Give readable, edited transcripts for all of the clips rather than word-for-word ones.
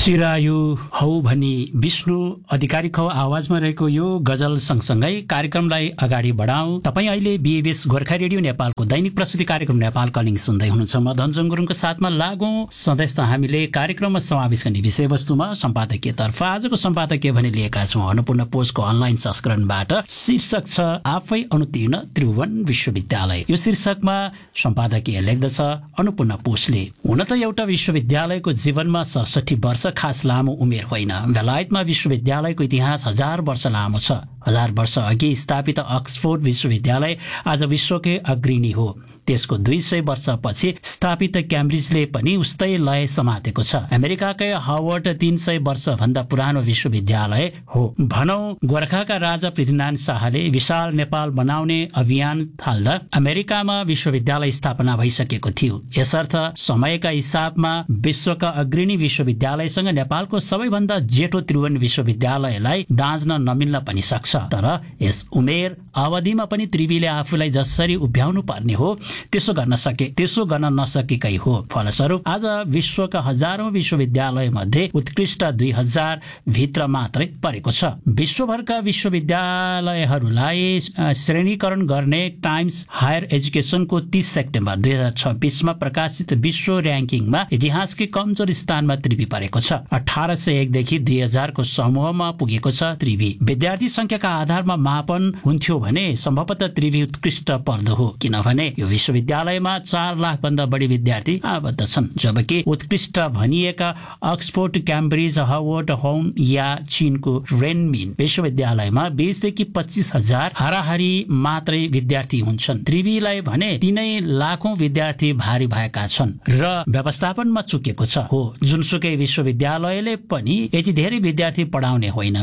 चिरायु हौ भनी विष्णु अधिकारीको आवाजमा रहेको यो गजल सँगसँगै कार्यक्रमलाई अगाडि बढाउँ। तपाईँ अहिले बीएबीएस गोर्खा रेडियो नेपालको दैनिक प्रस्तुति कार्यक्रम नेपाल कलिङ सुन्दै हुनुहुन्छ। म धनजङ गुरुङको साथमा लागौँ सधैँ त हामीले कार्यक्रममा समावेश गर्ने विषयवस्तुमा सम्पादकीय तर्फ आजको सम्पादकीय भने लिएका छौँ अन्नपूर्ण पोस्टको अनलाइन संस्करणबाट। शीर्षक छ आफै अनुतीर्ण त्रिभुवन विश्वविद्यालय। यो शीर्षकमा सम्पादकीय लेख्दछ अन्नपूर्ण पोस्टले। हुन त एउटा विश्वविद्यालयको जीवनमा 67 वर्ष खास लामो उमेर होइन। बेलायतमा विश्वविद्यालयको इतिहास 1000 वर्ष लामो छ। 1000 वर्ष अघि स्थापित अक्सफोर्ड विश्वविद्यालय आज विश्वकै अग्रणी हो। त्यसको 200 वर्षपछि स्थापित क्याम्ब्रिजले पनि उस्तै लय समातेको छ। अमेरिकाकै हार्वर्ड 300 वर्षभन्दा पुरानो विश्वविद्यालय हो। भनौँ गोरखाका राजा पृथ्वीनारायण शाहले विशाल नेपाल बनाउने अभियान थाल्दा अमेरिकामा विश्वविद्यालय स्थापना भइसकेको थियो। यसर्थ समयका हिसाबमा विश्वका अग्रणी विश्वविद्यालयसँग नेपालको सबैभन्दा जेठो त्रिभुवन विश्वविद्यालयलाई दाँज्न नमिल्न पनि सक्छ। तर यस उमेर अवधिमा पनि त्रिवीले आफूलाई जसरी उभ्याउनु पर्ने हो त्यसो गर्न नसकेकै हो। फलस्वरूप आज विश्वका हजारौं विश्वविद्यालय मध्ये उत्कृष्ट 2000 भित्र मात्रै परेको छ। विश्वभरका विश्वविद्यालयहरूलाई श्रेणीकरण गर्ने टाइम्स हायर एजुकेसनको 30 सेप्टेम्बर 2026 मा प्रकाशित विश्व र्याङ्किङमा इतिहासकै कमजोर स्थानमा त्रिवी परेको छ। 1801 देखि 2000 को समूहमा पुगेको छ त्रिवी। विद्यार्थी संख्याका आधारमा मापन हुन्थ्यो भने सम्भवतः त्रिवी उत्कृष्ट पर्दो हो, किनभने यो विश्वविद्यालयमा 4 लाख भन्दा बढी विद्यार्थी आबद्ध छन्। जबकि उत्कृष्ट भनिएका अक्सफोर्ड, क्याम्ब्रिज, हार्वर्ड, होम या चीनको रेनमिन विश्वविद्यालयमा 20 देखि 25 हजार हाराहारी मात्रै विद्यार्थी हुन्छन्। त्रिवीलाई भने 3 लाखौं विद्यार्थी भारी भएका छन् र व्यवस्थापनमा चुकेको छ हो। जुनसुकै विश्वविद्यालयले पनि यति धेरै विद्यार्थी पढाउने होइन।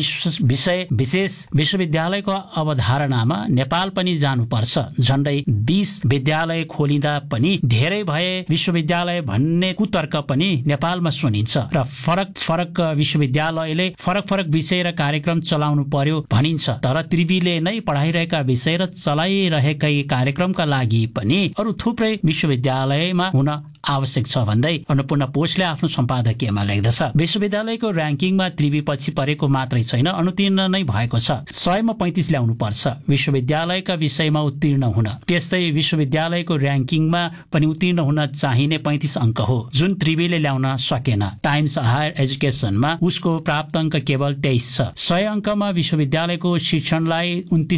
विषय विशेष विश्वविद्यालयको अवधारणामा नेपाल पनि जानुपर्छ। झण्डै 20 विद्यालय खोलिँदा पनि धेरै भए विश्वविद्यालय भन्ने कुतर्क पनि नेपालमा सुनिन्छ र फरक विश्वविद्यालयले फरक विषय र कार्यक्रम चलाउनु पर्यो भनिन्छ। तर त्रिवीले नै पढाइरहेका विषय र चलाइरहेकै कार्यक्रमका लागि पनि अरू थुप्रै विश्वविद्यालयमा हुन आवश्यक छ भन्दै अन्नपूर्ण पोस्टले आफ्नो सम्पादकीयमा लेख्दछ। विश्वविद्यालयको र्याङ्किङमा त्रिवी पछि परेको मात्रै छैन, अनुतीर्ण नै भएको छ। 100 मा 35 ल्याउनु पर्छ विश्वविद्यालयका विषयमा उत्तीर्ण हुन। त्यस्तै विश्वविद्यालयको र्याङ्किङमा पनि उत्तीर्ण हुन चाहिने 35 अङ्क हो, जुन त्रिवीले ल्याउन सकेन। टाइम्स हायर एजुकेसनमा उसको प्राप्त अङ्क केवल 23 छ। 100 अङ्कमा विश्वविद्यालयको शिक्षणलाई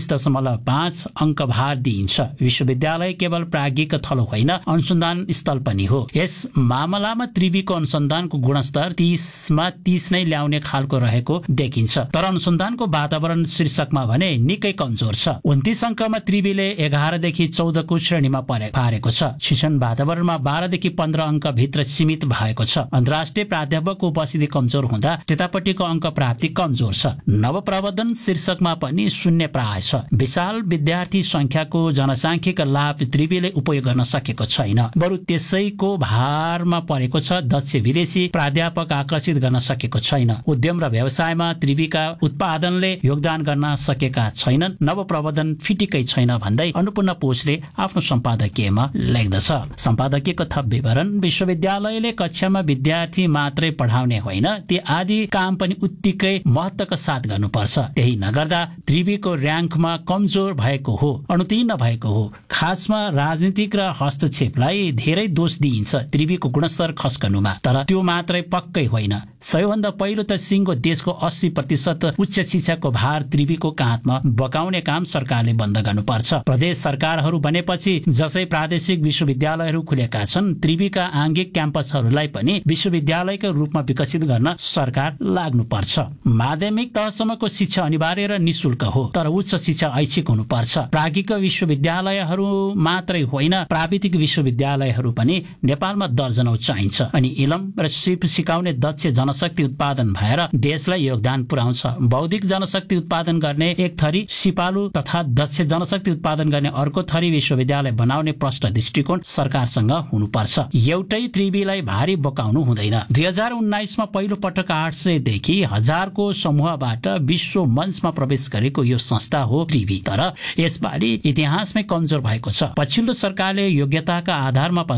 29.5 अङ्क भार दिइन्छ। विश्वविद्यालय केवल प्राज्ञिक थलो होइन, अनुसन्धान स्थल पनि हो। यस मामलामा त्रिवीको अनुसन्धानको गुणस्तर 30 मा 30 नै ल्याउने खालको रहेको देखिन्छ। तर अनुसन्धानको वातावरण शीर्षकमा भने निकै कमजोर छ। 29 अङ्कमा त्रिवीले 11 देखि 14 को श्रेणीमा पारेको छ। शिक्षण वातावरणमा 12 देखि 15 अङ्क भित्र सीमित भएको छ। अन्तर्राष्ट्रिय प्राध्यापकको उपस्थिति कमजोर हुँदा त्यतापट्टिको अङ्क प्राप्ति कमजोर छ। नवप्रवर्धन शीर्षकमा पनि शून्य प्राय छ। विशाल विद्यार्थी संख्याको जनसाङ्ख्यिक लाभ त्रिवीले उपयोग गर्न सकेको छैन, बरु त्यसैको भारमा परेको छ। दक्ष विदेशी प्राध्यापक आकर्षित गर्न सकेको छैन। उद्यम र व्यवसायमा त्रिवीका उत्पादनले योगदान गर्न सकेका छैनन्। नवप्रवर्धन फिटिकै छैन भन्दै अन्नपूर्ण पोस्टले आफ्नो सम्पादकीयमा लेख्दछ। सम्पादकीयको थप विवरण। विश्वविद्यालयले कक्षामा विद्यार्थी मात्रै पढाउने होइन, ती आदि काम पनि उत्तिकै महत्त्वका साथ गर्नुपर्छ। त्यही नगर्दा त्रिवीको र्याङ्कमा कमजोर भएको हो, अनुतीर्ण भएको हो। खासमा राजनीतिक र हस्तक्षेपलाई धेरै दोष दिइन्छ त्रिवीको गुणस्तर खस्कनुमा। तर त्यो मात्रै पक्कै होइन। सबैभन्दा पहिलो त सिङ्गो देशको 80% उच्च शिक्षाको भार त्रिवीको काँधमा बकाउने काम सरकारले बन्द गर्नुपर्छ। प्रदेश सरकारहरू बनेपछि जसै प्रादेशिक विश्वविद्यालयहरू खुलेका छन्, त्रिवीका आंगिक क्याम्पसहरूलाई पनि विश्वविद्यालयका रूपमा विकसित गर्न सरकार लाग्नुपर्छ। माध्यमिक तहसम्मको शिक्षा अनिवार्य र निशुल्क हो, तर उच्च शिक्षा ऐच्छिक हुनुपर्छ। प्राज्ञिक विश्वविद्यालयहरू मात्रै होइन, प्राविधिक विश्वविद्यालयहरू पनि नेपालमा दर्जनौ चाहिन्छ। अनि इलम र सिप सिकाउने दक्ष जनशक्ति उत्पादन भएर देशलाई योगदान पुर्याउँछ। बौद्धिक जनशक्ति उत्पादन गर्ने एक थरी, सिपालु तथा दक्ष जनशक्ति उत्पादन गर्ने अर्को थरी विश्वविद्यालय बनाउने प्रष्ट दृष्टिकोण सरकारसँग हुनुपर्छ। एउटै त्रिवीलाई भारी बोकाउनु हुँदैन। 2019 मा पहिलो पटक 800 देखि 1000 को समूहबाट विश्व मञ्चमा प्रवेश गरेको यो संस्था हो त्रिवी। तर यसपालि इतिहासमै कमजोर भएको छ। पछिल्लो सरकारले योग्यताका आधारमा पदाधिकारी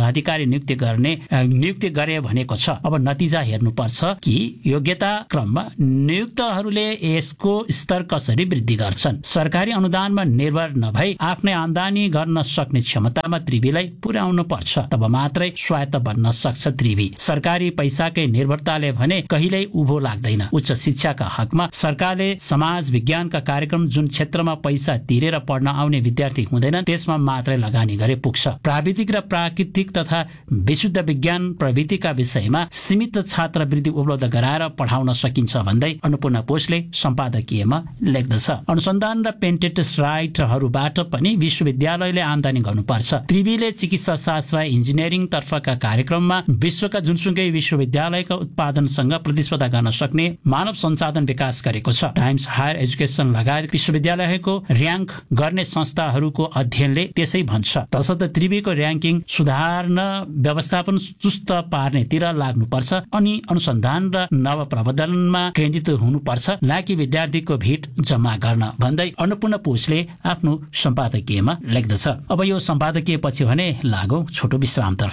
नियुक्ति गरे भनेको छ। अब नतिजा हेर्नुपर्छ कि योग्यता क्रममा नियुक्तहरूले यसको स्तर कसरी वृद्धि गर्छन्। सरकारी अनुदानमा निर्भर नभई आफ्नै आम्दानी गर्न सक्ने क्षमतामा त्रिवीलाई पुर्याउनु पर्छ, तब मात्रै स्वायत्त बन्न सक्छ त्रिवी। सरकारी पैसाकै निर्भरताले भने कहिल्यै उभो लाग्दैन। उच्च शिक्षाका हकमा सरकारले समाज विज्ञानका कार्यक्रम जुन क्षेत्रमा पैसा तिरेर पढ्न आउने विद्यार्थी हुँदैनन् त्यसमा मात्रै लगानी गरे पुग्छ। प्राविधिक र प्राकृतिक तथा विशुद्ध विज्ञान प्रविधिका विषयमा सीमित छात्रवृत्ति उपलब्ध गराएर पढाउन सकिन्छ भन्दै अन्नपूर्ण पोषले सम्पादकीयमा लेख्दछ। अनुसन्धान र पेटेन्ट राइटहरूबाट पनि विश्वविद्यालयले आम्दानी गर्नुपर्छ। त्रिवीले चिकित्सा शास्त्र इन्जिनियरिङ तर्फका कार्यक्रममा विश्वका जुनसुकै विश्वविद्यालयका उत्पादनसँग प्रतिस्पर्धा गर्न सक्ने मानव संसाधन विकास गरेको छ। टाइम्स हायर एजुकेसन लगायत विश्वविद्यालयको र्याङ्क गर्ने संस्थाहरूको अध्ययनले त्यसै भन्छ। तसर्थ त्रिवीको र्याङ्किङ सुधार्न व्यवस्थापन चुस्त पार्नेतिर लाग्नुपर्छ अनि अनुसन्धान र नवप्रवर्धनमा केन्द्रित हुनुपर्छ, न कि विद्यार्थीको भिड जम्मा गर्न भन्दै अन्नपूर्ण पोषले आफ्नो सम्पादकीयमा लेख्दछ। अब यो सम्पादकीय पछि भने लागौं छोटो विश्रामतर्फ।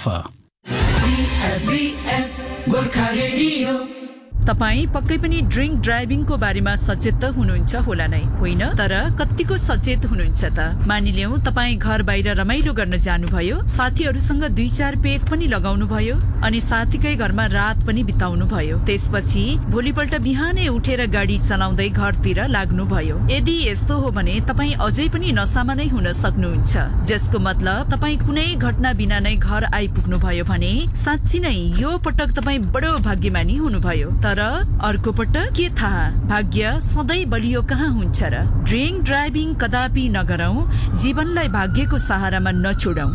तपाई पक्कै पनि ड्रिङ्क ड्राइभिङको बारेमा सचेत त हुनुहुन्छ होला नै, होइन? तर कतिको सचेत हुनुहुन्छ त? मानिलियौं तपाई घर बाहिर रमाइलो गर्न जानुभयो, साथीहरूसँग 2-4 पेग पनि लगाउनु भयो अनि साथीकै घरमा रात पनि बिताउनु भयो। त्यसपछि भोलिपल्ट बिहानै उठेर गाडी चलाउँदै घरतिर लाग्नुभयो। यदि यस्तो हो भने तपाई अझै पनि नसामा नै हुन सक्नुहुन्छ, जसको मतलब तपाई कुनै घटना बिना नै घर आइपुग्नु भयो भने साँच्ची नै यो पटक तपाई बडो भाग्यमानी हुनुभयो। तर अर्को पटक के थाहा, भाग्य सधैँ बलियो कहाँ हुन्छ र? ड्रिङ्क ड्राइभिङ कदापि नगरौं, जीवनलाई भाग्यको सहारामा नछोडौं।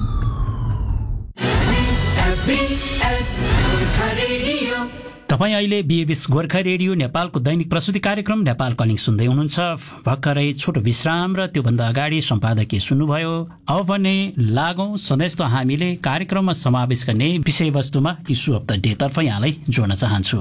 तपाईँ अहिले बीएबीएस गोर्खा रेडियो नेपालको दैनिक प्रस्तुति कार्यक्रम नेपाल कलिङ सुन्दै हुनुहुन्छ। भर्खरै छोटो विश्राम र त्योभन्दा अगाडि सम्पादकीय सुन्नुभयो। अब भने लागौं सधैँ त हामीले कार्यक्रममा समावेश गर्ने विषयवस्तुमा इस्यु अफ द डे तर्फ यहाँलाई जोड्न चाहन्छु।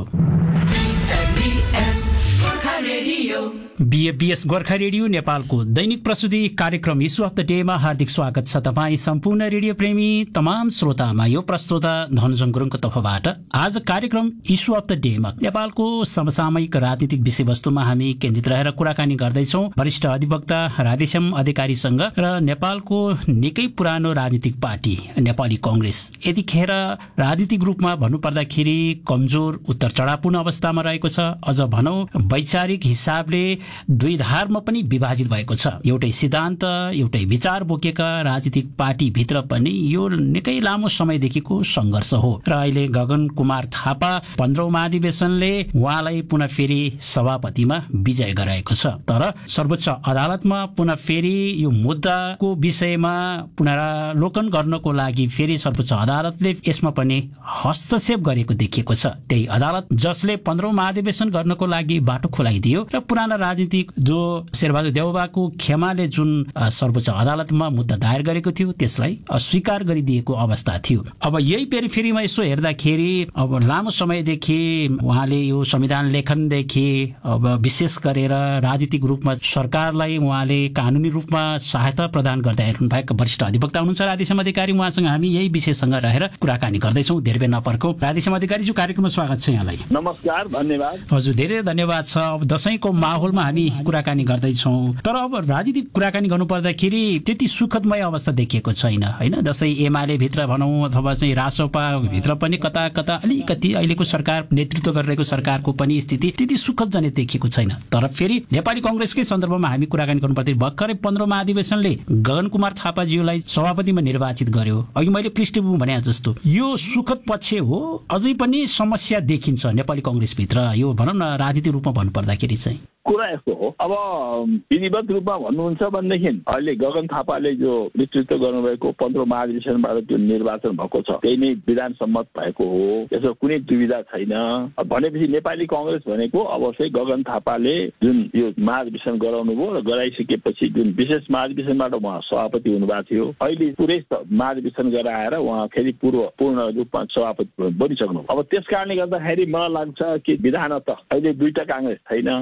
बीएबीएस गोर्खा रेडियो नेपालको दैनिक प्रस्तुति कार्यक्रम इस्यु अफ द डेमा हार्दिक स्वागत छ तपाईँ सम्पूर्ण रेडियो प्रेमी तमाम श्रोतामा। यो प्रस्तोता धनजङ गुरुङको तर्फबाट आज कार्यक्रम इस्यु अफ द डेमा नेपालको समसामयिक राजनीतिक विषयवस्तुमा हामी केन्द्रित रहेर कुराकानी गर्दैछौँ वरिष्ठ अधिवक्ता राधेश्याम अधिकारीसँग र नेपालको निकै पुरानो राजनीतिक पार्टी नेपाली कांग्रेस यतिखेर राजनीतिक रूपमा भन्नुपर्दाखेरि कमजोर उत्तर चढावपूर्ण अवस्थामा रहेको छ। अझ भनौं वैचारिक हिसाबले दुई धारमा पनि विभाजित भएको छ। एउटै सिद्धान्त एउटै विचार बोकेका राजनीतिक पार्टी भित्र पनि यो निकै लामो समयदेखिको संघर्ष हो र अहिले गगन कुमार थापा 15औं महाधिवेशनले उहाँलाई पुनः फेरि सभापतिमा विजय गराएको छ। तर सर्वोच्च अदालतमा पुनः फेरि यो मुद्दाको विषयमा पुनरावलोकन गर्नको लागि फेरि सर्वोच्च अदालतले यसमा पनि हस्तक्षेप गरेको देखिएको छ। त्यही अदालत जसले 15औं महाधिवेशन गर्नको लागि बाटो खोलाइदियो र पुराना राजनीतिक जो शेरबहादुर देउवाको खेमाले जुन सर्वोच्च अदालतमा मुद्दा दायर गरेको थियो त्यसलाई अस्वीकार गरिदिएको अवस्था थियो। अब यही पेरिफेरीमा यसो हेर्दाखेरि अब लामो समयदेखि उहाँले यो संविधान लेखनदेखि अब विशेष गरेर राजनीतिक रूपमा सरकारलाई उहाँले कानुनी रूपमा सहायता प्रदान गर्दै आइरहनु भएको वरिष्ठ अधिवक्ता हुनुहुन्छ राधेश्याम अधिकारी। उहाँसँग हामी यही विषयसँग रहेर कुराकानी गर्दैछौँ। धेरै बेर नपर्खौँ। राधेश्याम अधिकारीज्यू कार्यक्रममा स्वागत छ यहाँलाई। नमस्कार, धन्यवाद। हजुर धेरै धन्यवाद छ। अब दशैंको माहौलमा हामी कुराकानी गर्दैछौँ, तर अब राजनीतिक कुराकानी गर्नुपर्दाखेरि त्यति सुखदमय अवस्था देखिएको छैन, होइन? जस्तै एमाले भित्र भनौँ अथवा चाहिँ रासोपा भित्र पनि कता कता अलिकति अहिलेको सरकार नेतृत्व गरिरहेको सरकारको पनि स्थिति त्यति सुखद जनित देखिएको छैन। तर फेरि नेपाली कांग्रेसकै सन्दर्भमा हामी कुराकानी गर्नुपर्दा भर्खरै 15औं महाधिवेशनले गगन कुमार थापाज्यूलाई सभापतिमा निर्वाचित गर्यो। अघि मैले पृष्ठभूमि भने जस्तो यो सुखद पक्ष हो, अझै पनि समस्या देखिन्छ नेपाली कांग्रेसभित्र, यो भनौँ न राजनीतिक रूपमा भन्नुपर्दाखेरि चाहिँ कुरा यस्तो हो। अब विधिवत रूपमा भन्नुहुन्छ भनेदेखि अहिले गगन थापाले जो नेतृत्व गर्नुभएको 15औं महाधिवेशनबाट जुन निर्वाचन भएको छ त्यही नै विधान सम्मत भएको हो, यसो कुनै दुविधा छैन। भनेपछि नेपाली कांग्रेस भनेको अब चाहिँ गगन थापाले जुन यो महाधिवेशन गराउनु भयो र गराइसकेपछि जुन विशेष महाधिवेशनबाट उहाँ सभापति हुनुभएको थियो, अहिले पुरै महाधिवेशन गराएर उहाँ फेरि पूर्ण रूपमा सभापति बनिसक्नु। अब त्यस कारणले गर्दाखेरि मलाई लाग्छ कि विधान त अहिले दुईटा कांग्रेस छैन, कांग्रेस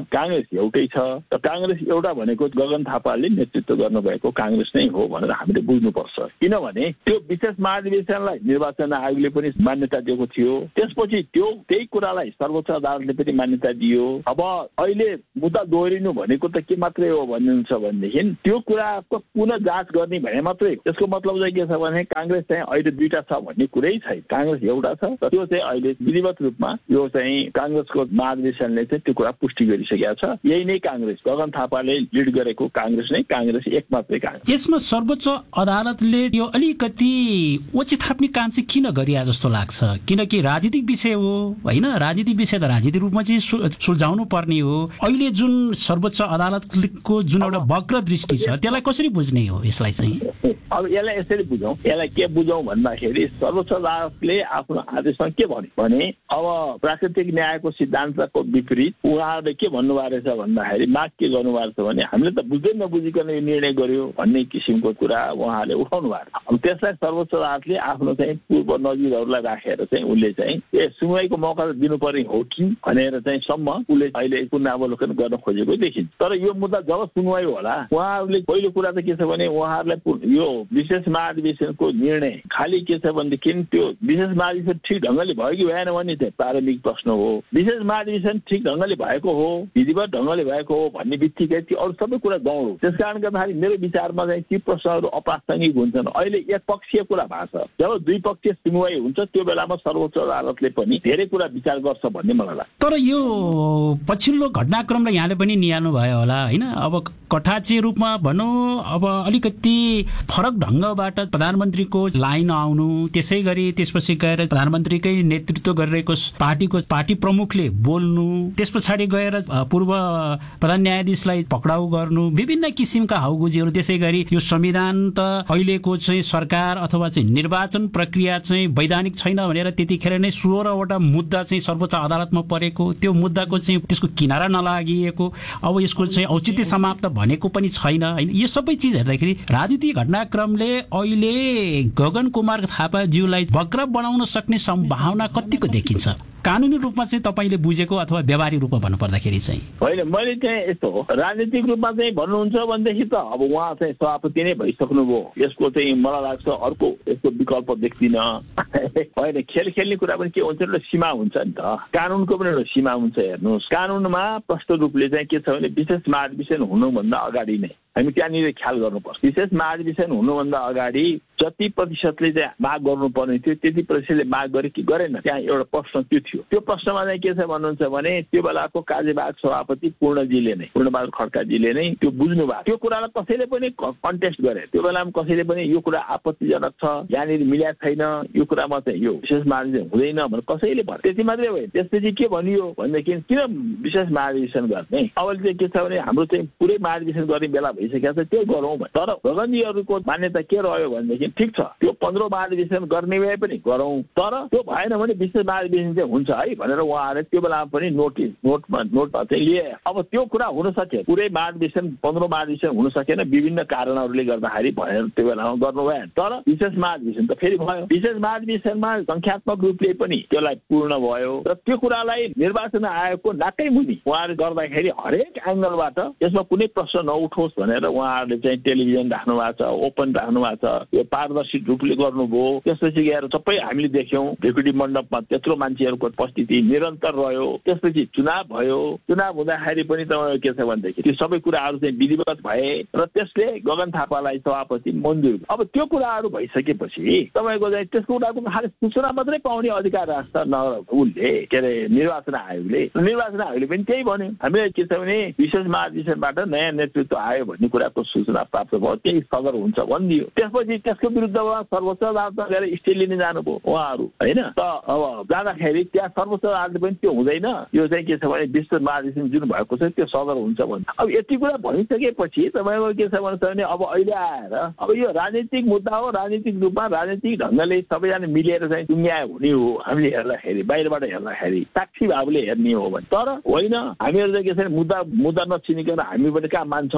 एउटै छ। र काङ्ग्रेस एउटा भनेको गगन थापाले नेतृत्व गर्नुभएको काङ्ग्रेस नै हो भनेर हामीले बुझ्नुपर्छ। किनभने त्यो विशेष महाधिवेशनलाई निर्वाचन आयोगले पनि मान्यता दिएको थियो। त्यसपछि त्यही कुरालाई सर्वोच्च अदालतले पनि मान्यता दियो। अब अहिले मुद्दा दोहोरिनु भनेको त के मात्रै हो भन्नुहुन्छ भनेदेखि त्यो कुराको पुनः जाँच गर्ने भए मात्रै। त्यसको मतलब चाहिँ के छ भने काङ्ग्रेस चाहिँ अहिले दुईटा छ भन्ने कुरै छैन। काङ्ग्रेस एउटा छ र त्यो चाहिँ अहिले विधिवत रूपमा यो चाहिँ काङ्ग्रेसको महाधिवेशनले चाहिँ त्यो कुरा पुष्टि गरिसकेको छ। यही नै काङ्ग्रेस, गगन थापाले लिड गरेको काङ्ग्रेस नै काङ्ग्रेस, एक मात्रै काङ्ग्रेस। यसमा सर्वोच्च अदालतले यो अलिकति ओछे थाप्ने काम चाहिँ किन गरिया जस्तो लाग्छ? किनकि राजनीतिक विषय हो होइन, राजनीतिक विषय त राजनीतिक रूपमा चाहिँ सुल्झाउनु पर्ने हो। अहिले जुन सर्वोच्च अदालतको जुन एउटा वक्र दृष्टि छ त्यसलाई कसरी बुझ्ने हो? यसलाई चाहिँ अब यसलाई यसरी बुझौँ। यसलाई के बुझौँ भन्दाखेरि सर्वोच्च अदालतले आफ्नो आदेशमा के भन्यो भने अब प्राकृतिक न्यायको सिद्धान्तको विपरीत उहाँहरूले के भन्नुभएको रहेछ भन्दाखेरि माग के गर्नुभएको छ भने हामीले त बुझ्दै नबुझिकन यो निर्णय गर्यो भन्ने किसिमको कुरा उहाँहरूले उठाउनु भएको छ। अब त्यसलाई सर्वोच्च अदालतले आफ्नो चाहिँ पूर्व नजिरहरूलाई राखेर चाहिँ उसले चाहिँ सुनवाईको मौका दिनुपर्ने हो कि भनेर चाहिँ सम्म उसले अहिले पुनरावलोकन गर्न खोजेको देखिन्छ। तर यो मुद्दा जब सुनवाई होला उहाँहरूले पहिलो कुरा त के छ भने उहाँहरूलाई यो विशेष महाधिवेशनको निर्णय खालि के छ भनेदेखि त्यो विशेष महाधिवेशन ठिक ढङ्गले भयो कि भएन भन्ने चाहिँ प्रारम्भिक प्रश्न हो। विशेष महाधिवेशन ठिक ढङ्गले भएको हो, विधिवत ढङ्गले भएको हो भन्ने बित्तिकै त्यो अरू सबै कुरा गौरव। त्यस कारण गर्दाखेरि मेरो विचारमा चाहिँ ती प्रश्नहरू अप्रासङ्गिक हुन्छन्। अहिले एक पक्षीय कुरा भएको छ। जब दुई पक्षीय सुनवाई हुन्छ त्यो बेलामा सर्वोच्च अदालतले पनि धेरै कुरा विचार गर्छ भन्ने मलाई लाग्छ। तर यो पछिल्लो घटनाक्रमलाई यहाँले पनि निहाल्नु भयो होला होइन? अब कटाचे रूपमा भनौँ, अब अलिकति फरक ढङ्गबाट प्रधानमन्त्रीको लाइन आउनु, त्यसै गरी त्यसपछि गएर प्रधानमन्त्रीकै नेतृत्व गरिरहेको पार्टी प्रमुखले बोल्नु, त्यस पछाडि गएर पूर्व प्रधान न्यायाधीशलाई पक्राउ गर्नु, विभिन्न किसिमका हाउगुजीहरू। त्यसै गरी यो संविधान त अहिलेको चाहिँ सरकार अथवा चाहिँ निर्वाचन प्रक्रिया चाहिँ वैधानिक छैन भनेर त्यतिखेर नै 16वटा मुद्दा चाहिँ सर्वोच्च अदालतमा परेको, त्यो मुद्दाको चाहिँ त्यसको किनारा नलागिएको, अब यसको चाहिँ औचित्य समाप्त भनेको पनि छैन होइन? यो सबै चिज हेर्दाखेरि राजनीतिक घटनाक्रमले अहिले गगन कुमार थापाज्यूलाई वक्र बनाउन सक्ने सम्भावना कतिको देखिन्छ? कानुनी रूपमा चाहिँ तपाईँले बुझेको अथवा व्यावहारिक रूपमा भन्नुपर्दाखेरि चाहिँ? होइन, मैले चाहिँ यस्तो हो, राजनीतिक रूपमा चाहिँ भन्नुहुन्छ भनेदेखि त अब उहाँ चाहिँ सभापति नै भइसक्नुभयो। यसको चाहिँ मलाई लाग्छ अर्को यसको विकल्प देख्दिनँ। होइन, खेल खेल्ने कुरा पनि के हुन्छ, एउटा सीमा हुन्छ नि त। कानुनको पनि एउटा सीमा हुन्छ। हेर्नुहोस्, कानुनमा प्रष्ट रूपले चाहिँ के छ भने विशेष महाधिवेशन हुनुभन्दा अगाडि नै हामी त्यहाँनिर ख्याल गर्नुपर्छ। विशेष महाधिवेशन हुनुभन्दा अगाडि जति प्रतिशतले चाहिँ माग गर्नुपर्ने थियो त्यति प्रतिशतले माग गरे कि गरेन, त्यहाँ एउटा प्रश्न त्यो थियो। त्यो प्रश्नमा चाहिँ के छ भन्नुहुन्छ भने त्यो बेलाको कार्यवाहक सभापति पूर्णबहादुर खड्काजीले नै त्यो बुझ्नु भएको। त्यो कुरालाई कसैले पनि कन्टेस्ट गरे। त्यो बेलामा कसैले पनि यो कुरा आपत्तिजनक छ, यहाँनिर मिल्या छैन, यो कुरामा चाहिँ यो विशेष महाधिवेशन हुँदैन भनेर कसैले भन्यो। त्यति मात्रै होइन, त्यसपछि के भनियो भनेदेखि किन विशेष महाधिवेशन गर्ने? अब चाहिँ के छ भने हाम्रो चाहिँ पुरै महाधिवेशन गर्ने बेला भइसकेको छ, त्यो गरौँ। तर गगनजीहरूको मान्यता के रह्यो भनेदेखि ठिक छ त्यो 15 महाधिवेशन गर्ने भए पनि गरौँ, तर त्यो भएन भने विशेष महाधिवेशन चाहिँ हुन्छ है भनेर उहाँहरूले त्यो बेलामा पनि नोटमा चाहिँ लिए। अब त्यो कुरा हुन सक्यो, पुरै महाधिवेशन 15 महाधिवेशन हुन सकेन विभिन्न कारणहरूले गर्दाखेरि भनेर त्यो बेलामा गर्नु भएन। तर विशेष महाधिवेशन त फेरि भयो। विशेष महाधिवेशनमा संख्यात्मक रूपले पनि त्यसलाई पूर्ण भयो र त्यो कुरालाई निर्वाचन आयोगको नाकै मुनि उहाँहरूले गर्दाखेरि हरेक एङ्गलबाट यसमा कुनै प्रश्न नउठोस् भनेर उहाँहरूले चाहिँ टेलिभिजन राख्नु भएको छ, ओपन राख्नु भएको छ, यो पारदर्शी रूपले गर्नुभयो। त्यसपछि गएर सबै हामीले देख्यौँ ढिकुटी मण्डपमा त्यत्रो मान्छेहरूको उपस्थिति निरन्तर रह्यो। त्यसपछि चुनाव भयो। चुनाव हुँदाखेरि पनि तपाईँको के छ भनेदेखि त्यो सबै कुराहरू चाहिँ विधिवत भए र त्यसले गगन थापालाई सभापति मन्जुर। अब त्यो कुराहरू भइसकेपछि तपाईँको चाहिँ त्यसको कुराको खालि सूचना मात्रै पाउने अधिकार राख्छ उसले, के अरे निर्वाचन आयोगले। निर्वाचन आयोगले पनि त्यही भन्यो, हामीले के छ भने विशेष महाधिवेशनबाट नयाँ नेतृत्व आयो भन्ने कुराको सूचना प्राप्त भयो, त्यही सदर हुन्छ भनिदियो। त्यसपछि त्यसको विरुद्धमा सर्वोच्च अदालतमा गएर स्टे लिन जानुभयो उहाँहरू होइन। त अब जाँदाखेरि त्यहाँ सर्वोच्च अदालतले पनि त्यो हुँदैन, यो चाहिँ के छ भने विशेष महाधिवेशन जुन भएको छ त्यो सदर हुन्छ भन्छ। अब यति कुरा भनिसकेपछि तपाईँको के छ भने अब अहिले आएर अब यो राजनीतिक मुद्दा हो, राजनीतिक रूपमा राजनीतिक ढङ्गले सबैजना मिलेर चाहिँ दुनियाँ हुने हो हामीले हेर्दाखेरि, बाहिरबाट हेर्दाखेरि साक्षी भावले हेर्ने हो भने। तर होइन, हामीहरू चाहिँ के छ भने मुद्दा नचिनिकन हामी पनि कहाँ मान्छौँ भनेर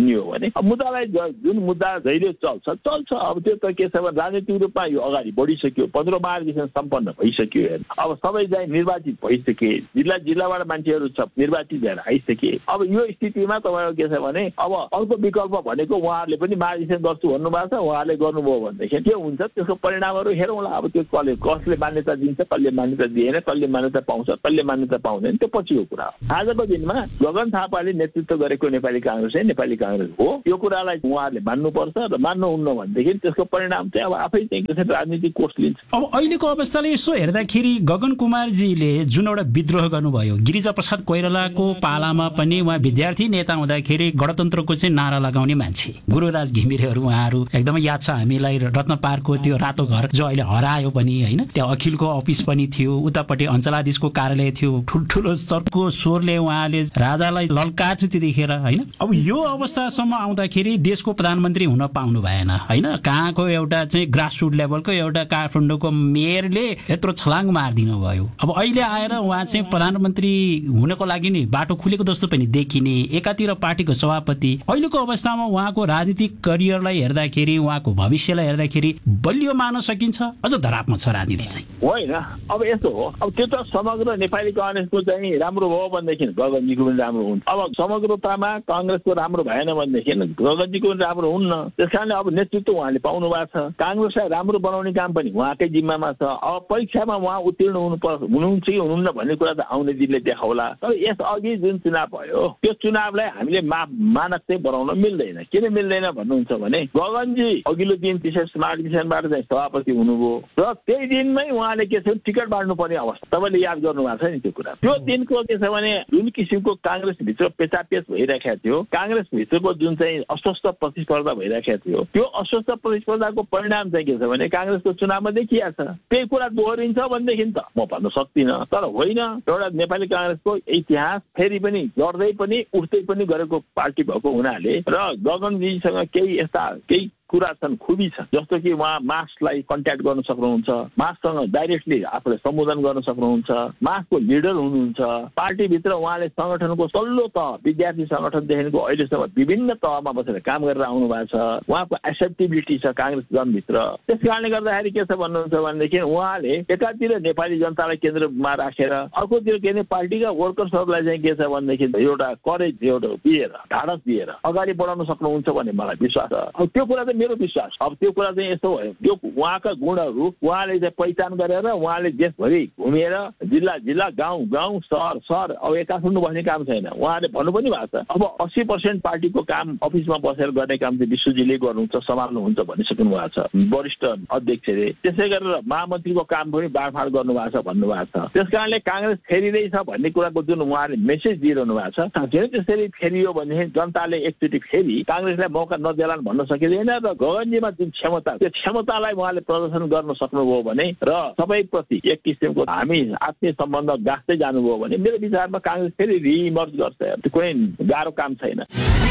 भन्ने हो भने मुद्दालाई जुन मुद्दा जहिले चल्छ अब त्यो त के छ भने राजनीतिक रूपमा यो अगाडि बढिसक्यो 15 महाधिवेशन सम्पन्न भइसक्यो अब सबै चाहिँ निर्वाचित भइसके जिल्लाबाट मान्छेहरू सब निर्वाचित भएर आइसके अब यो स्थितिमा तपाईँको के छ भने अब अर्को विकल्प भनेको उहाँहरूले पनि महाधिवेशन गर्छु भन्नुभएको छ उहाँहरूले गर्नुभयो भनेदेखि के हुन्छ त्यसको परिणामहरू हेरौँला अब त्यो कसले मान्यता दिन्छ कसले मान्यता दिएन कसले मान्यता पाउँछ कसले मान्यता पाउँदैन त्यो पछिको कुरा हो आजको दिनमा गगन थापाले नेतृत्व गरेको नेपाली कांग्रेस हो यो कुरालाई उहाँहरूले मान्नुपर्छ र मान्नुहुन्न भनेदेखि त्यसको परिणाम चाहिँ अब आफै चाहिँ राजनीतिक कोर्स लिन्छ अब अहिलेको अवस्थाले यसो हेर्दाखेरि गगन कुमारजीले जुन एउटा विद्रोह गर्नुभयो गिरिजा प्रसाद कोइरालाको पालामा पनि उहाँ विद्यार्थी नेता हुँदाखेरि गणतन्त्रको चाहिँ नारा लगाउने मान्छे गुरुराज घिमिरेहरू उहाँहरू एकदमै याद छ हामीलाई रत्न पार्कको त्यो रातो घर जो अहिले हरायो पनि होइन त्यहाँ अखिलको अफिस पनि थियो उतापट्टि अञ्चलाधीशको कार्यालय थियो ठुल्ठुलो चर्को स्वरले उहाँले राजालाई लल्कार्छु त्यतिखेर होइन अब यो अवस्थासम्म आउँदाखेरि देशको प्रधानमन्त्री हुन पाउनु भएन होइन कहाँको एउटा चाहिँ ग्रासरुट लेभलको एउटा काठमाडौँको मेयरले यत्रो छलाङ मारिदिनु भयो अब अहिले आएर उहाँ चाहिँ प्रधानमन्त्री हुनको लागि नि बाटो खुलेको जस्तो पनि देखिने एकातिर पार्टीको सभापति अहिलेको अवस्थामा उहाँको राजनीतिक करियरलाई हेर्दाखेरि उहाँको भविष्यलाई हेर्दाखेरि बलियो मान्न सकिन्छ अझ धरापमा छ राजनीति चाहिँ होइन अब यस्तो हो अब त्यो त समग्र नेपाली कांग्रेसको चाहिँ राम्रो भयो भनेदेखि गगनजीको पनि राम्रो हुन्छ अब समग्रतामा कांग्रेसको राम्रो भएन भनेदेखि गगनजीको पनि राम्रो हुन्न त्यसकारणले अब नेतृत्व उहाँले पाउनु भएको छ कांग्रेसलाई राम्रो बनाउने काम पनि उहाँकै जिम्मामा छ अब परीक्षामा उहाँ उत्तीर्ण हुनुहुन्छ कि हुनुहुन्न भन्ने कुरा त आउने दिनले देखाउला तर यस अघि जुन चुनाव भयो त्यो चुनावलाई हामीले मानक चाहिँ बनाउन मिल्दैन किन मिल्दैन भन्नुहुन्छ भने गगनजी अघिल्लो दिन त्यसै महाधिवेशनबाट चाहिँ सभापति हुनुभयो र त्यही दिनमै उहाँले के छ टिकट बाँड्नु पर्ने अवस्था तपाईँले याद गर्नु भएको छ नि त्यो कुरा त्यो दिनको के छ भने जुन किसिमको कांग्रेसभित्र पेचापेच भइरहेको थियो कांग्रेसभित्रको जुन चाहिँ अस्वस्थ प्रतिस्पर्धा भइरहेको थियो त्यो अस्वस्थ प्रतिस्पर्धाको परिणाम चाहिँ के छ भने कांग्रेसको चुनावमा देखिएको छ त्यही कुरा दोहोरिन्छ भनेदेखि त म भन्न सक्दिनँ तर होइन एउटा नेपाली कांग्रेसको इतिहास फेरि पनि लड्दै पनि उठ्दै पनि गरेको पार्टी भएको हुनाले र गगनजीसँग केही कुरा छन् खुबी छ जस्तो कि उहाँ मार्क्सलाई कन्ट्याक्ट गर्न सक्नुहुन्छ मार्क्ससँग डाइरेक्टली आफूले सम्बोधन गर्न सक्नुहुन्छ मार्क्सको लिडर हुनुहुन्छ पार्टीभित्र उहाँले संगठनको तल्लो तह विद्यार्थी संगठनदेखिको अहिलेसम्म विभिन्न तहमा बसेर काम गरेर आउनु भएको छ उहाँको एक्सेप्टेबिलिटी छ कांग्रेस जनभित्र त्यस कारणले गर्दाखेरि के छ भन्नुहुन्छ भनेदेखि उहाँले एकातिर नेपाली जनतालाई केन्द्रमा राखेर अर्कोतिर के भने पार्टीका वर्कर्सहरूलाई चाहिँ के छ भनेदेखि एउटा करेज एउटा दिएर ढाडस दिएर अगाडि बढाउन सक्नुहुन्छ भन्ने मलाई विश्वास छ अब त्यो कुरा चाहिँ मेरो विश्वास अब त्यो कुरा चाहिँ यस्तो भयो त्यो उहाँका गुणहरू उहाँले चाहिँ पहिचान गरेर उहाँले देशभरि घुमेर जिल्ला गाउँ सहर अब काठमाडौँ बस्ने काम छैन उहाँले भन्नु पनि भएको छ अब 80% पार्टीको काम अफिसमा बसेर गर्ने काम चाहिँ विश्वजीले गर्नुहुन्छ सम्हाल्नुहुन्छ भनिसक्नु भएको छ वरिष्ठ अध्यक्षले त्यसै गरेर महामन्त्रीको काम पनि बाँडफाँड गर्नुभएको छ भन्नुभएको छ त्यसकारणले कांग्रेस फेरिँदैछ भन्ने कुराको जुन उहाँले मेसेज दिइरहनु भएको छ साँच्चै त्यसरी फेरियो भनेदेखि जनताले एकचोटि फेरि कांग्रेसलाई मौका नदेलान् भन्न सकिँदैन र गगनजीमा जुन क्षमता त्यो क्षमतालाई उहाँले प्रदर्शन गर्न सक्नुभयो भने र सबैप्रति एक किसिमको हामी आत्मीय सम्बन्ध गाँच्दै जानुभयो भने मेरो विचारमा कांग्रेस फेरि रिइमर्ज गर्छ त्यो कुनै गाह्रो काम छैन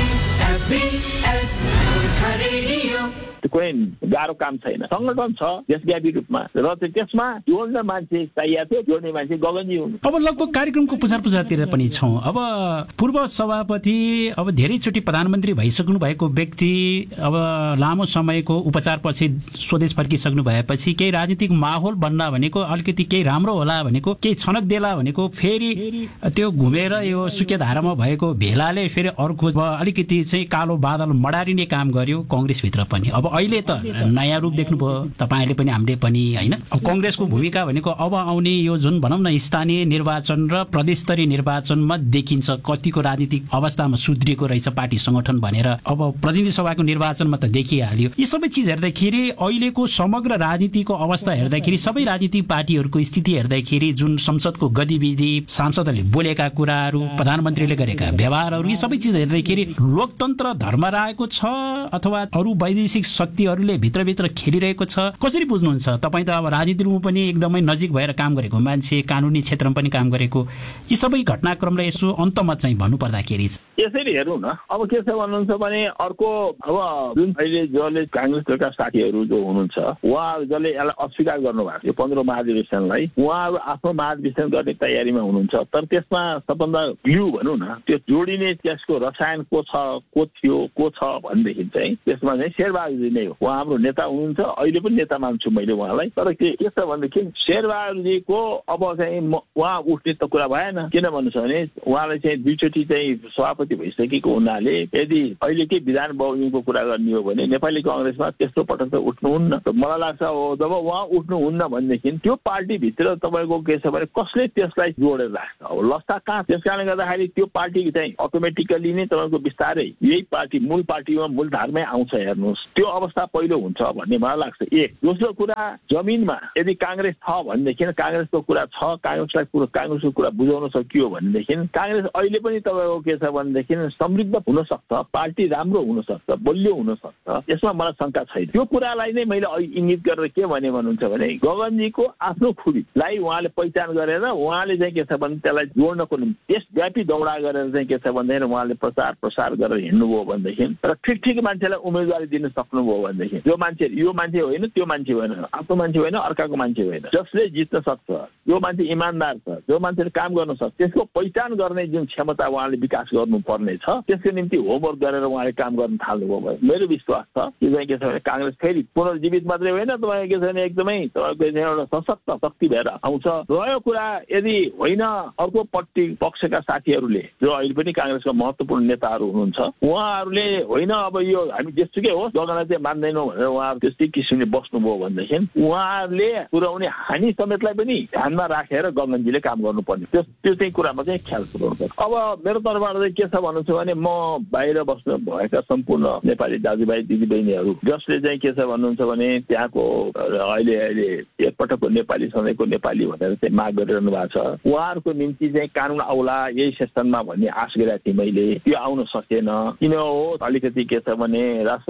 कुनै गाह्रो काम छैन संगठन छ देशव्यापी रूपमा र त्यसमा जोड्ने मान्छे चाहिएको थियो जोड्ने मान्छे गगनजी हुनु अब लगभग कार्यक्रमको पुछारतिर पनि छौँ अब पूर्व सभापति अब धेरैचोटि प्रधानमन्त्री भइसक्नु भएको व्यक्ति अब लामो समयको उपचारपछि स्वदेश फर्किसक्नु भएपछि केही राजनीतिक माहौल बन्न भनेको अलिकति केही राम्रो होला भनेको केही छनक देला भनेको फेरि त्यो घुमेर यो सुकेधारामा भएको भेलाले फेरि अर्को अलिकति चाहिँ कालो बादल मडारिने काम गर्यो कांग्रेसभित्र पनि अब अहिले त नयाँ रूप देख्नुभयो तपाईँले पनि हामीले पनि होइन अब कांग्रेसको भूमिका भनेको अब आउने यो जुन भनौँ न स्थानीय निर्वाचन र प्रदेश स्तरीय निर्वाचनमा देखिन्छ कतिको राजनीतिक अवस्थामा सुध्रिएको रहेछ पार्टी संगठन भनेर अब प्रतिनिधि सभाको निर्वाचनमा त देखिहाल्यो यी सबै चिज हेर्दाखेरि अहिलेको समग्र राजनीतिको अवस्था हेर्दाखेरि सबै राजनीतिक पार्टीहरूको स्थिति हेर्दाखेरि जुन संसदको गतिविधि सांसदहरूले बोलेका कुराहरू प्रधानमन्त्रीले गरेका व्यवहारहरू यी सबै चिज हेर्दाखेरि लोकतन्त्र धर्मराएको छ अथवा अरू वैदेशिक शक्तिहरूले भित्रभित्र खेलिरहेको छ? कसरी बुझ्नुहुन्छ? तपाईँ त अब राजनीतिमा पनि एकदमै नजिक भएर काम गरेको मान्छे, कानुनी क्षेत्रमा पनि काम गरेको, यी सबै घटनाक्रमलाई यसो अन्तमा चाहिँ भन्नुपर्दाखेरि यसरी हेरौँ न। अब के छ भन्नुहुन्छ भने अर्को अब जुन अहिले जसले काङ्ग्रेसका साथीहरू जो हुनुहुन्छ उहाँहरू जसले यसलाई अस्वीकार गर्नुभएको यो 15 महाधिवेशनलाई, उहाँहरू आफ्नो महाधिवेशन गर्ने तयारीमा हुनुहुन्छ। तर त्यसमा सबभन्दा ग्लु भनौँ न, त्यो जोडिने त्यसको रसायन को छ, को थियो, को छ भनेदेखि चाहिँ त्यसमा चाहिँ शेरबहादुरजी नै हो। उहाँ हाम्रो नेता हुनुहुन्छ, अहिले पनि नेता मान्छु मैले उहाँलाई। तर के छ भनेदेखि शेरबहादुरजीको अब चाहिँ उहाँ उठ्ने त कुरा भएन। किन भन्नुहोस् भने उहाँलाई चाहिँ दुईचोटि चाहिँ सभापति भइसकेको हुनाले यदि अहिले के विधान बमोजिमको कुरा गर्ने हो भने नेपाली काङ्ग्रेसमा त्यस्तो पटक त उठ्नुहुन्न। मलाई लाग्छ जब उहाँ उठ्नुहुन्न भनेदेखि त्यो पार्टीभित्र तपाईँको के छ भने कसले त्यसलाई जोडेर राख्छ? अब लस्ता कहाँ? त्यस कारणले गर्दाखेरि त्यो पार्टी चाहिँ अटोमेटिकली नै तपाईँको बिस्तारै यही पार्टी मूल पार्टीमा मूलधारमै आउँछ। हेर्नुहोस् त्यो अवस्था पहिलो हुन्छ भन्ने मलाई लाग्छ। एक दोस्रो कुरा, जमिनमा यदि काङ्ग्रेस छ भनेदेखि काङ्ग्रेसको कुरा छ, काङ्ग्रेसको कुरा बुझाउन सकियो भनेदेखि काङ्ग्रेस अहिले पनि तपाईँको के छ भनेदेखि समृद्ध हुन सक्छ, पार्टी राम्रो हुन सक्छ, बलियो हुन सक्छ। यसमा मलाई शङ्का छैन। त्यो कुरालाई नै मैले इङ्गित गरेर के भने भन्नुहुन्छ भने गगनजीको आफ्नो खुबीलाई उहाँले पहिचान गरेर उहाँले चाहिँ के छ भने त्यसलाई जोड्नको निम्ति देशव्यापी दौडा गरेर चाहिँ के छ भनेदेखि उहाँले प्रसार गरेर हिँड्नुभयो भनेदेखि र ठिक मान्छेलाई उम्मेदवारी दिन सक्नुभयो भनेदेखि जो मान्छे यो मान्छे होइन, त्यो मान्छे होइन, आफ्नो मान्छे होइन, अर्काको मान्छे होइन, जसले जित्न सक्छ, जो मान्छे इमान्दार छ, जो मान्छेले काम गर्न सक्छ, त्यसको पहिचान गर्ने जुन क्षमता उहाँले विकास गर्नुपर्ने छ त्यसको निम्ति होमवर्क गरेर उहाँले काम गर्न थाल्नुभयो। मेरो विश्वास छ यो चाहिँ के छ भने काङ्ग्रेस फेरि पुनर्जीवित मात्रै होइन, तपाईँको के छ भने एकदमै तपाईँको एउटा सशक्त शक्ति भएर आउँछ। रह्यो कुरा यदि होइन अर्को पक्षका साथीहरूले जो अहिले पनि काङ्ग्रेसका महत्त्वपूर्ण नेताहरू हुनुहुन्छ उहाँहरूले होइन अब यो हामी जेसुकै होस् गगनलाई चाहिँ मान्दैनौँ भनेर उहाँहरू त्यस्तै किसिमले बस्नुभयो भनेदेखि उहाँहरूले पुर्याउने हानि समेतलाई पनि ध्यानमा राखेर गगनजीले काम गर्नुपर्ने त्यो चाहिँ कुरामा चाहिँ ख्याल पुर्याउनु पर्छ। अब मेरो तर्फबाट चाहिँ के छ भन्नुहुन्छ भने म बाहिर बस्नु भएका सम्पूर्ण नेपाली दाजुभाइ दिदीबहिनीहरू जसले चाहिँ के छ भन्नुहुन्छ भने त्यहाँको अहिले एकपटकको नेपाली सधैँको नेपाली भनेर चाहिँ माग गरिरहनु भएको छ उहाँहरूको निम्ति चाहिँ कानुन आउला यही सेसनमा भन्ने आश गरेको थिएँ मैले। त्यो आउन सकेन। किन हो अलिकति के छ भने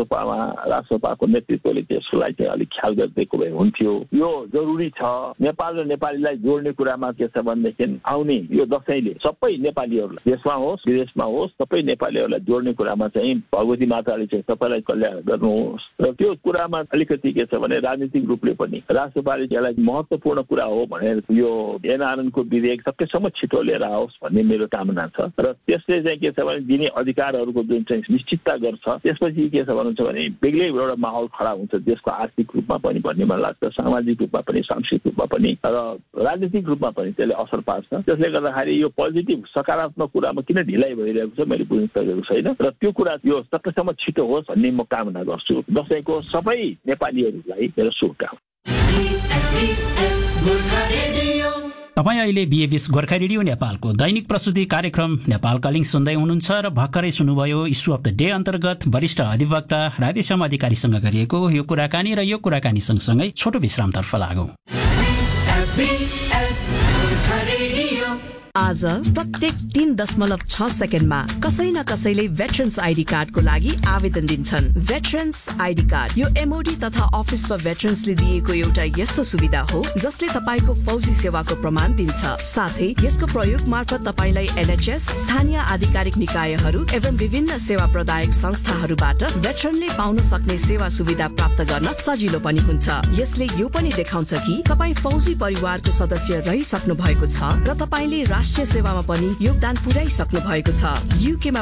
राष्ट्रपाको नेतृत्वले त्यसलाई चाहिँ अलिक ख्याल गरिदिएको भए हुन्थ्यो। यो जरुरी छ। नेपाल र नेपालीलाई जोड्ने कुरामा के छ भनेदेखि आउने यो दशैंले सबै नेपालीहरूलाई देशमा होस् विदेशमा होस् सबै नेपालीहरूलाई जोड्ने कुरामा चाहिँ भगवती माताले चाहिँ सबैलाई कल्याण गर्नुहोस्। र त्यो कुरामा अलिकति के छ भने राजनीतिक रूपले पनि राष्ट्रपाले यसलाई महत्त्वपूर्ण कुरा हो भनेर यो एनआरएनको विधेयक सकेसम्म छिटो लिएर आओस् भन्ने मेरो कामना छ। र त्यसले चाहिँ के छ भने दिने अधिकारहरूको जुन चाहिँ निश्चितता गर्छ त्यसपछि के छ भन्नुहुन्छ भने बेग्लै एउटा माहौल खडा हुन्छ देशको आर्थिक रूपमा पनि भन्ने मलाई लाग्छ, सामाजिक रूपमा पनि, सांस्कृतिक रूपमा पनि र राजनीतिक रूपमा पनि त्यसले असर पार्छ। त्यसले गर्दाखेरि यो पोजिटिभ सकारात्मक कुरामा किन ढिलाइ भइरहेको छ मैले बुझ्न सकेको छैन र त्यो कुरा यो सकेसम्म छिटो होस् भन्ने म कामना गर्छु। दशैंको सबै नेपालीहरूलाई मेरो शुभकामना। तपाईँ अहिले बीएबीएस गोर्खा रेडियो नेपालको दैनिक प्रस्तुति कार्यक्रम नेपाल कलिङ सुन्दै हुनुहुन्छ र भर्खरै सुन्नुभयो इस्यु अफ द डे अन्तर्गत वरिष्ठ अधिवक्ता राधेश्याम अधिकारीसँग गरिएको यो कुराकानी र यो कुराकानी सँगसँगै छोटो विश्रामतर्फ लागौं। आज प्रत्येक 3.6 सेकेन्डमा कसै न कसैले भेटरन्स आइडी कार्डको लागि आवेदन दिन्छन्। भेटरन्स आइडी कार्ड यो एमओडी तथा अफिस फर भेटरन्सले दिएको एउटा यस्तो सुविधा हो जसले तपाईको फौजी सेवाको प्रमाण दिन्छ। साथै यसको प्रयोग मार्फत तपाईलाई एनएचएस, स्थानीय आधिकारिक निकायहरू एवं विभिन्न सेवा प्रदायक संस्थाहरूबाट भेटरनले पाउन सक्ने सेवा सुविधा प्राप्त गर्न सजिलो पनि हुन्छ। यसले यो पनि देखाउँछ कि तपाई फौजी परिवारको सदस्य रहिसक्नु भएको छ र तपाईले राष्ट्रिय सेवामा पनि योगदान पुर्याइसक्नु भएको छ। युकेमा